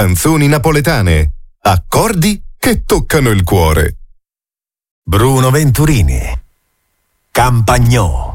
Canzoni napoletane. Accordi che toccano il cuore. Bruno Venturini. Campagnò.